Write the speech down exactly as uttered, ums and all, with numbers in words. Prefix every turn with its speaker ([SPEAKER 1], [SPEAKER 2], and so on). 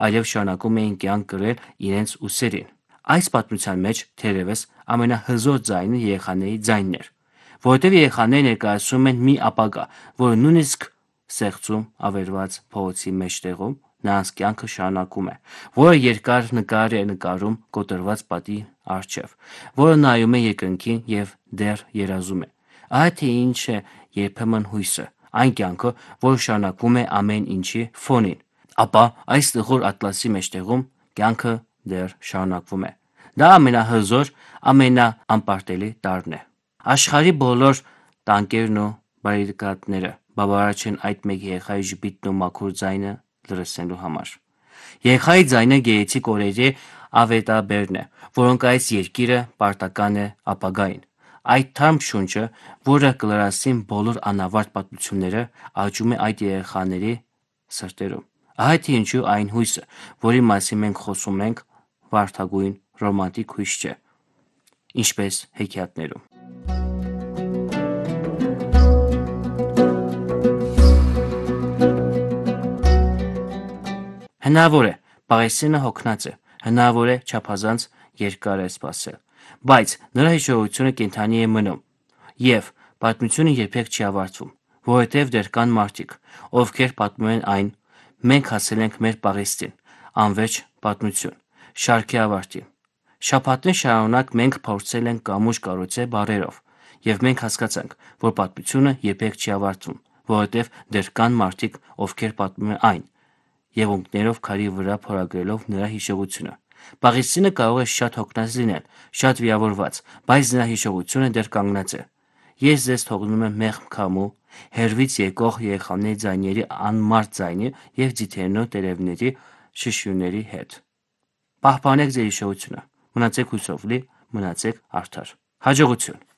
[SPEAKER 1] այլև շարունակում էին կյանք կրել իրենց ուսերին։ Այս պատմության մեջ թերևս ամենահզոր ձայնը երեխաների ձայնն էր, որովհետև երեխաները ներկայացնում են մի ապագա, որը նույնիսկ սեղծում ավերված փողոցի մեջտեղում նրանց կյանքը շարունակում է, որը երկար նկար է նկարում կոտրված պատի առջև, որը նայում է երկնքին և դեռ երազում է։ Ահա թե ինչ է երբեմն հույսը, այն կյանքը, որը շարունակում է ամեն ինչի ֆոնին, ապա այս տխուր ատլասի մեջտեղում կյանքը դեռ շարունակվում է։ Դա ամենահզոր, ամենաանպարտելի տարրն է։ Աշխարհի բոլոր տանկերն ու բարիկադները բավարար չեն այդ մեկ երեխայի ժպիտն ու մաքուր ձայնը լսելու համար։ Երեխայի ձայնը գեղեցիկ օրերի ավետաբերն է, որոնք այս երկիրը պարտական է ապագային։ Այդ թարմ շունչը, որը կլրացնի բոլոր անավարտ պատմությունները, աճում է այդ երեխաների սրտերում։ Ահա թե ինչու այն հույսը, որի մասին մենք խոսում ենք, վարդագույն, ռոմանտիկ հույս չէ, ինչպես հեքիաթներում։ Հնարավոր է Պաղեստինը հոգնած է, հնարավոր է չափազանց երկար է սպասել, բայց նրա հիշողությունը կենդանի է մնում, և պատմությունը երբեք չի ավարտվում, որովհետև դեռ կան մարդիկ, ովքեր պատմում են այն։ Մենք հասել ենք մեր Պաղեստին, անվերջ պատմություն, շարքի ավարտին։ Շաբաթներ շարունակ մենք փորձել ենք կամուջ կառուցել բառերով, և մենք հասկացանք, որ պատմությունը երբեք չի ավարտվում, որովհետև դեռ կան մարդիկ, ովքեր պատմում են այն, եղունգներով քարի վրա փորագրելով նրա հիշողությունը։ Պաղեստինը կարող է շատ հոգնած լինել, շատ վիրավորված, բայց նրա հիշողությունը դեռ կանգնած է։ Ես ձեզ թողնում եմ մեղմ քամու, հեռվից եկող երեխաների ձայների անմարդ ձայնի և ձիթեռների ու տերևների շշյունների հետ։ Պահպանեք ձեր հիշողությունը, մնացեք հույսով լի, մնացեք արդար։ Հաջողություն։